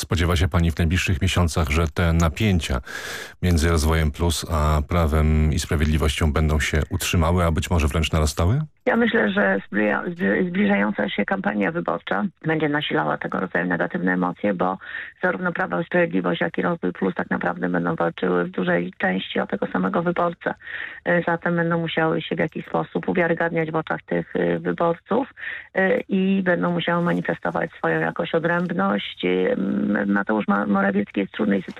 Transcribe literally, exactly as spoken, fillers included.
spodziewa się pani w najbliższych miesiącach, że te napięcia między Rozwojem Plus a Prawem i Sprawiedliwością będą się utrzymały, a być może wręcz narastały? Ja myślę, że zbliżająca się kampania wyborcza będzie nasilała tego rodzaju negatywne emocje, bo zarówno Prawo i Sprawiedliwość, jak i Rozwój Plus tak naprawdę będą walczyły w dużej części o tego samego wyborcę. Zatem będą musiały się w jakiś sposób uwiarygadniać w oczach tych wyborców i będą musiały manifestować swoją jakąś odrębność. Mateusz Morawiecki jest w trudnej sytuacji.